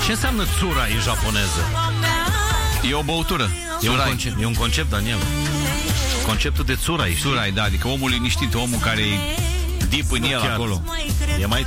Ce înseamnă țurai în japoneză? E o băutură. E un concept, Daniel. Conceptul de țurai. Țurai, da, adică omul liniștit, omul care e deep în el acolo. E mai